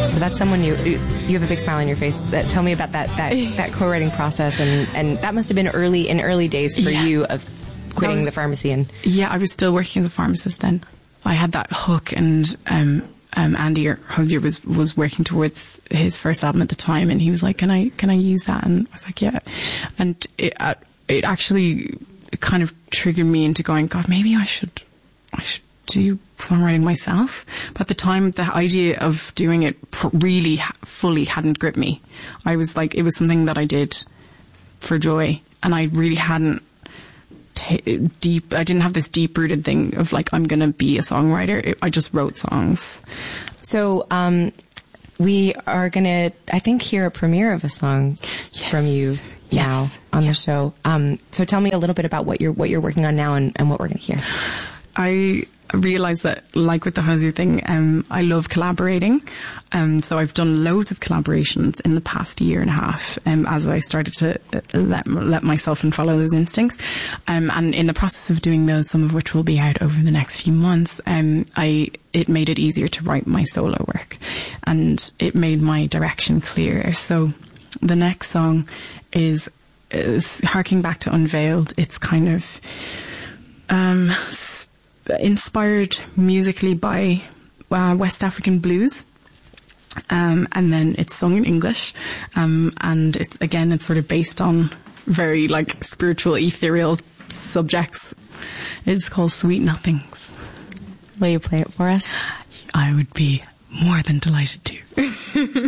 So that's someone you have a big smile on your face. Tell me about that co-writing process, and that must have been early days for you of quitting the pharmacy. And I was still working as a pharmacist then. I had that hook, and Andy Hozier was working towards his first album at the time, and he was like, "Can I use that?" And I was like, "Yeah." And it actually kind of triggered me into going, God, maybe I should do songwriting myself. But at the time, the idea of doing it really fully hadn't gripped me. I was like, it was something that I did for joy, and I really hadn't I didn't have this deep-rooted thing of like, I'm going to be a songwriter. I just wrote songs. So, we are going to, I think, hear a premiere of a song from you now on the show. So tell me a little bit about what you're working on now and what we're going to hear. I realised that, like with the Hozier thing, I love collaborating. So I've done loads of collaborations in the past year and a half, as I started to let myself and follow those instincts. And in the process of doing those, some of which will be out over the next few months, it made it easier to write my solo work, and it made my direction clearer. So the next song is harking back to Unveiled. It's kind of inspired musically by West African blues, and then it's sung in English, and it's sort of based on very like spiritual, ethereal subjects. It's called Sweet Nothings. Will you play it for us? I would be more than delighted to.